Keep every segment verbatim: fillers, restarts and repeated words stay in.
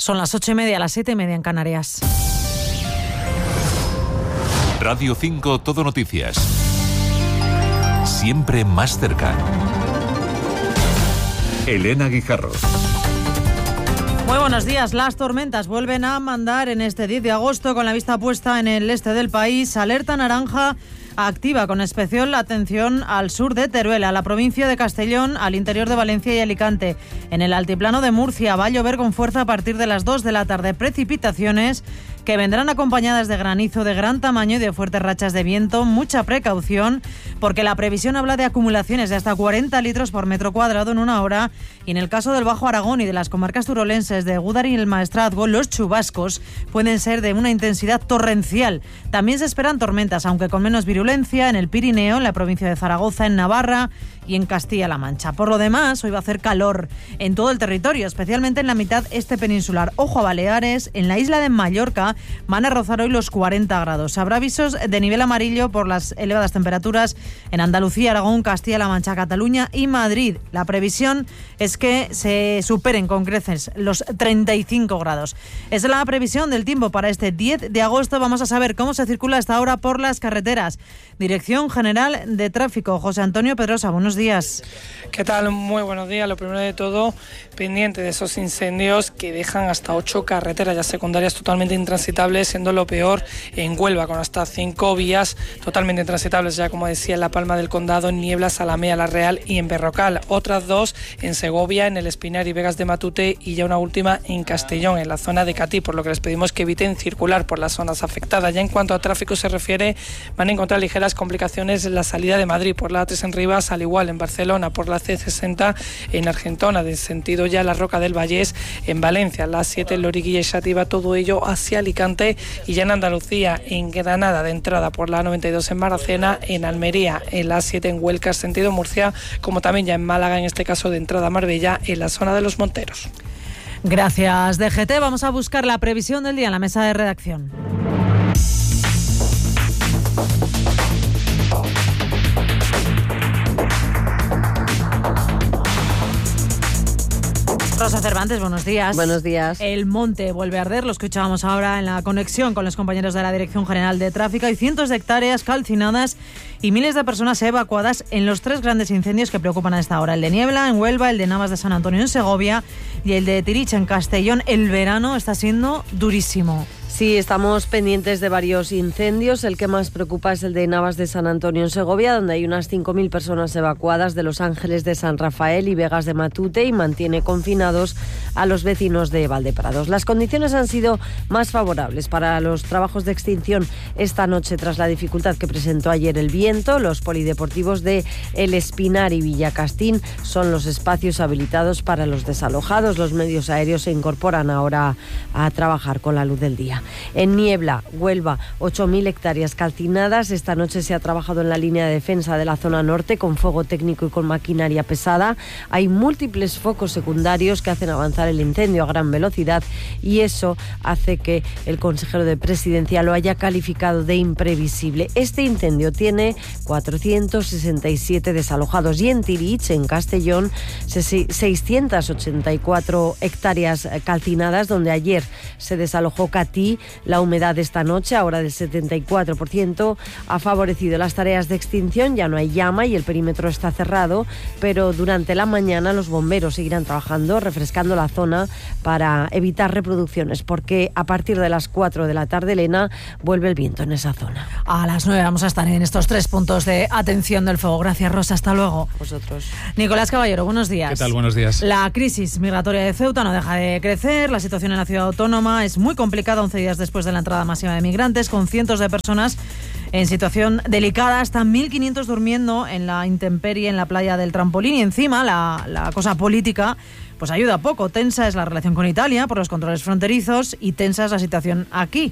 Son las ocho y media, las siete y media en Canarias. Radio cinco Todo Noticias. Siempre más cerca. Elena Guijarro. Muy buenos días. Las tormentas vuelven a mandar en este diez de agosto con la vista puesta en el este del país. Alerta naranja activa con especial atención al sur de Teruel, a la provincia de Castellón, al interior de Valencia y Alicante. En el altiplano de Murcia va a llover con fuerza a partir de las dos de la tarde. Precipitaciones que vendrán acompañadas de granizo de gran tamaño y de fuertes rachas de viento. Mucha precaución porque la previsión habla de acumulaciones de hasta cuarenta litros por metro cuadrado en una hora, y en el caso del Bajo Aragón y de las comarcas turolenses de Gúdar y el Maestrazgo, los chubascos pueden ser de una intensidad torrencial. También se esperan tormentas, aunque con menos virulencia, en el Pirineo, en la provincia de Zaragoza, en Navarra y en Castilla-La Mancha. Por lo demás, hoy va a hacer calor en todo el territorio, especialmente en la mitad este peninsular. Ojo a Baleares, en la isla de Mallorca van a rozar hoy los cuarenta grados. Habrá avisos de nivel amarillo por las elevadas temperaturas en Andalucía, Aragón, Castilla-La Mancha, Cataluña y Madrid. La previsión es que se superen con creces los treinta y cinco grados. Es la previsión del tiempo para este diez de agosto. Vamos a saber cómo se circula hasta ahora por las carreteras. Dirección General de Tráfico, José Antonio Pedrosa, buenos días. ¿Qué tal? Muy buenos días. Lo primero de todo, pendiente de esos incendios que dejan hasta ocho carreteras ya secundarias totalmente intransitables, siendo lo peor en Huelva, con hasta cinco vías totalmente intransitables, ya como decía, en La Palma del Condado, en Niebla, Salamea, La Real y en Berrocal. Otras dos en Segovia, en el Espinar y Vegas de Matute, y ya una última en Castellón, en la zona de Catí, por lo que les pedimos que eviten circular por las zonas afectadas. Ya en cuanto a tráfico se refiere, van a encontrar ligeras complicaciones en la salida de Madrid por la A tres en Rivas, al igual en Barcelona por la C sesenta en Argentona, de sentido ya la Roca del Vallés, en Valencia, la A siete en Loriguilla y Xàtiva, todo ello hacia Alicante, y ya en Andalucía, en Granada de entrada por la A noventa y dos en Maracena, en Almería, en la A siete en Huelca, sentido Murcia, como también ya en Málaga, en este caso de entrada a Marbella, en la zona de Los Monteros. Gracias, D G T. Vamos a buscar la previsión del día en la mesa de redacción. Rosa Cervantes, buenos días. Buenos días. El monte vuelve a arder, lo escuchábamos ahora en la conexión con los compañeros de la Dirección General de Tráfico. Hay cientos de hectáreas calcinadas y miles de personas evacuadas en los tres grandes incendios que preocupan a esta hora. El de Niebla en Huelva, el de Navas de San Antonio en Segovia y el de Tirich en Castellón. El verano está siendo durísimo. Sí, estamos pendientes de varios incendios. El que más preocupa es el de Navas de San Antonio en Segovia, donde hay unas cinco mil personas evacuadas de Los Ángeles de San Rafael y Vegas de Matute, y mantiene confinados a los vecinos de Valdeprados. Las condiciones han sido más favorables para los trabajos de extinción esta noche tras la dificultad que presentó ayer el viento. Los polideportivos de El Espinar y Villacastín son los espacios habilitados para los desalojados. Los medios aéreos se incorporan ahora a trabajar con la luz del día. En Niebla, Huelva, ocho mil hectáreas calcinadas. Esta noche se ha trabajado en la línea de defensa de la zona norte con fuego técnico y con maquinaria pesada. Hay múltiples focos secundarios que hacen avanzar el incendio a gran velocidad, y eso hace que el consejero de Presidencia lo haya calificado de imprevisible. Este incendio tiene cuatrocientos sesenta y siete desalojados, y en Tirich, en Castellón, seiscientas ochenta y cuatro hectáreas calcinadas, donde ayer se desalojó Catí. La humedad esta noche, ahora del setenta y cuatro por ciento, ha favorecido las tareas de extinción. Ya no hay llama y el perímetro está cerrado, pero durante la mañana los bomberos seguirán trabajando, refrescando la zona para evitar reproducciones, porque a partir de las cuatro de la tarde, Elena, vuelve el viento en esa zona. A las nueve vamos a estar en estos tres puntos de atención del fuego. Gracias, Rosa. Hasta luego. Vosotros. Nicolás Caballero, buenos días. ¿Qué tal? Buenos días. La crisis migratoria de Ceuta no deja de crecer. La situación en la ciudad autónoma es muy complicada once días después de la entrada masiva de migrantes, con cientos de personas en situación delicada, hasta mil quinientos durmiendo en la intemperie en la playa del Trampolín. Y encima la, la cosa política pues ayuda poco. Tensa es la relación con Italia por los controles fronterizos y tensa es la situación aquí.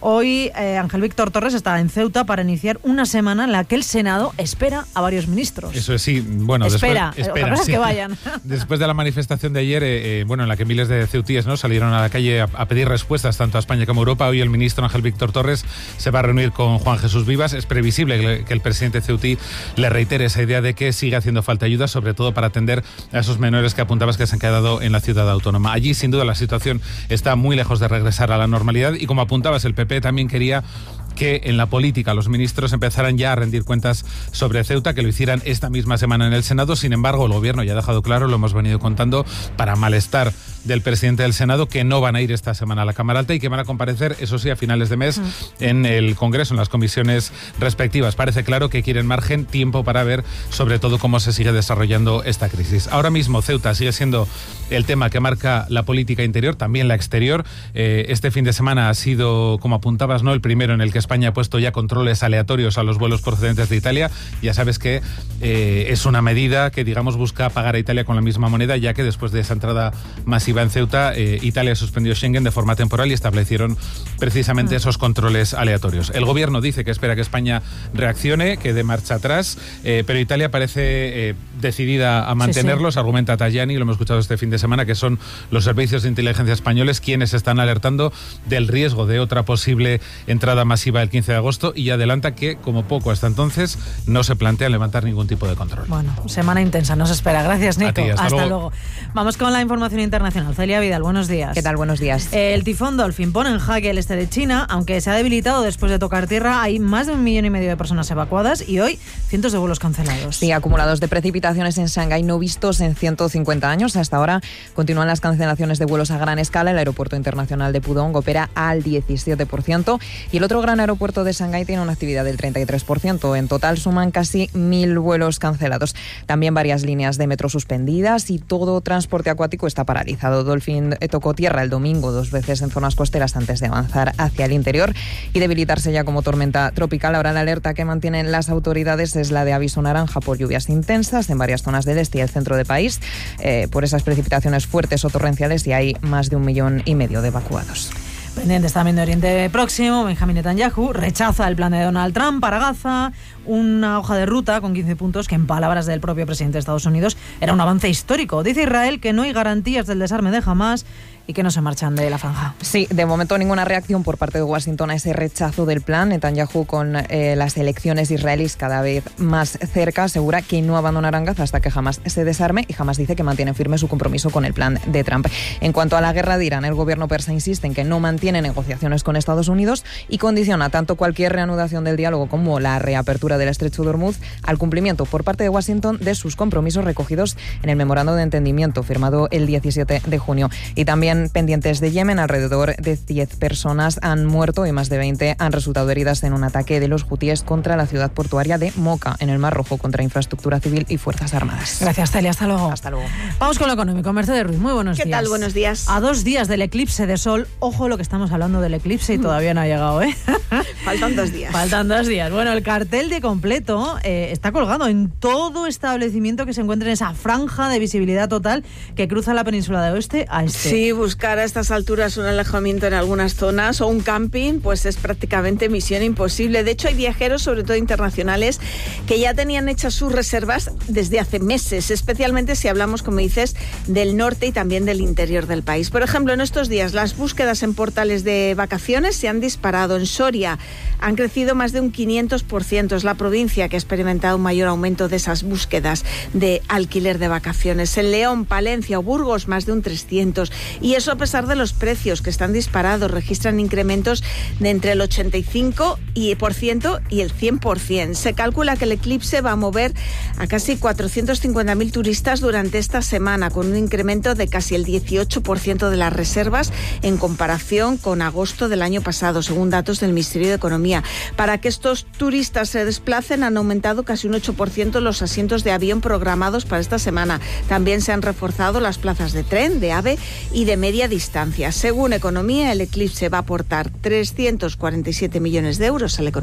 Hoy eh, Ángel Víctor Torres está en Ceuta para iniciar una semana en la que el Senado espera a varios ministros. Eso es, sí. Bueno, espera, después, espera sí. sí. que vayan. Después de la manifestación de ayer, eh, eh, bueno, en la que miles de ceutíes, ¿no?, salieron a la calle a, a pedir respuestas tanto a España como a Europa, hoy el ministro Ángel Víctor Torres se va a reunir con Juan Jesús Vivas. Es previsible que, que el presidente ceutí le reitere esa idea de que sigue haciendo falta ayuda, sobre todo para atender a esos menores que apuntabas que se han quedado en la ciudad autónoma. Allí, sin duda, la situación está muy lejos de regresar a la normalidad y, como apuntabas, el P P también quería que en la política los ministros empezaran ya a rendir cuentas sobre Ceuta, que lo hicieran esta misma semana en el Senado. Sin embargo, el Gobierno ya ha dejado claro, lo hemos venido contando, para malestar del presidente del Senado, que no van a ir esta semana a la Cámara Alta y que van a comparecer, eso sí, a finales de mes en el Congreso, en las comisiones respectivas. Parece claro que quieren margen, tiempo para ver sobre todo cómo se sigue desarrollando esta crisis. Ahora mismo Ceuta sigue siendo el tema que marca la política interior, también la exterior. Eh, este fin de semana ha sido, como apuntabas, ¿no?, el primero en el que España ha puesto ya controles aleatorios a los vuelos procedentes de Italia. Ya sabes que eh, es una medida que, digamos, busca pagar a Italia con la misma moneda, ya que después de esa entrada masiva en Ceuta, eh, Italia suspendió Schengen de forma temporal y establecieron precisamente esos controles aleatorios. El Gobierno dice que espera que España reaccione, que dé marcha atrás, eh, pero Italia parece eh, decidida a mantenerlos. Sí, sí. Argumenta Tajani, lo hemos escuchado este fin de semana, que son los servicios de inteligencia españoles quienes están alertando del riesgo de otra posible entrada masiva el quince de agosto, y adelanta que, como poco hasta entonces, no se plantea levantar ningún tipo de control. Bueno, semana intensa, nos espera. Gracias, Nico. A ti, hasta, hasta luego. luego. Vamos con la información internacional. Celia Vidal, buenos días. ¿Qué tal? Buenos días. El tifón Dolphin pone en jaque el este de China, aunque se ha debilitado después de tocar tierra. Hay más de un millón y medio de personas evacuadas y hoy cientos de vuelos cancelados. Sí, acumulados de precipitaciones en Shanghái no vistos en ciento cincuenta años. Hasta ahora continúan las cancelaciones de vuelos a gran escala. El aeropuerto internacional de Pudong opera al diecisiete por ciento y el otro gran aeropuerto de Shanghái tiene una actividad del treinta y tres por ciento. En total suman casi mil vuelos cancelados. También varias líneas de metro suspendidas y todo transporte acuático está paralizado. Dolphin tocó tierra el domingo dos veces en zonas costeras antes de avanzar hacia el interior y debilitarse ya como tormenta tropical. Ahora la alerta que mantienen las autoridades es la de aviso naranja por lluvias intensas en varias zonas del este y el centro del país, eh, por esas precipitaciones fuertes o torrenciales, y hay más de un millón y medio de evacuados. Pendientes también de Oriente Próximo, Benjamin Netanyahu rechaza el plan de Donald Trump para Gaza, una hoja de ruta con quince puntos que, en palabras del propio presidente de Estados Unidos, era un avance histórico. Dice Israel que no hay garantías del desarme de Hamás y que no se marchan de la franja. Sí, de momento ninguna reacción por parte de Washington a ese rechazo del plan. Netanyahu, con eh, las elecciones israelíes cada vez más cerca, asegura que no abandonarán Gaza hasta que Hamás se desarme, y Hamás dice que mantiene firme su compromiso con el plan de Trump. En cuanto a la guerra de Irán, el gobierno persa insiste en que no mantiene negociaciones con Estados Unidos y condiciona tanto cualquier reanudación del diálogo como la reapertura del estrecho de Hormuz al cumplimiento por parte de Washington de sus compromisos recogidos en el memorando de entendimiento firmado el diecisiete de junio. Y también pendientes de Yemen, alrededor de diez personas han muerto y más de veinte han resultado heridas en un ataque de los hutíes contra la ciudad portuaria de Moca, en el Mar Rojo, contra infraestructura civil y fuerzas armadas. Gracias, Celia. Hasta luego. Hasta luego. Vamos con lo económico. Mercedes Ruiz, muy buenos ¿Qué días. tal? Buenos días. A dos días del eclipse de sol, ojo lo que estamos hablando del eclipse y todavía no ha llegado, ¿eh? Faltan dos días. Faltan dos días. Bueno, el cartel de completo eh, está colgado en todo establecimiento que se encuentre en esa franja de visibilidad total que cruza la península de oeste a este. Sí, buscar a estas alturas un alojamiento en algunas zonas o un camping, pues es prácticamente misión imposible. De hecho, hay viajeros, sobre todo internacionales, que ya tenían hechas sus reservas desde hace meses, especialmente si hablamos, como dices, del norte y también del interior del país. Por ejemplo, en estos días las búsquedas en portales de vacaciones se han disparado. En Soria han crecido más de un quinientos por ciento. Es la provincia que ha experimentado un mayor aumento de esas búsquedas de alquiler de vacaciones. En León, Palencia o Burgos, más de un trescientos. Y eso a pesar de los precios que están disparados. Registran incrementos de entre el ochenta y cinco por ciento y el cien por ciento. Se calcula que el eclipse va a mover a casi cuatrocientos cincuenta mil turistas durante esta semana, con un incremento de casi el dieciocho por ciento de las reservas en comparación con agosto del año pasado, según datos del Ministerio de Economía. Para que estos turistas se desplacen, han aumentado casi un ocho por ciento los asientos de avión programados para esta semana. También se han reforzado las plazas de tren, de AVE y de media distancia. Según Economía, el eclipse va a aportar trescientos cuarenta y siete millones de euros a la economía.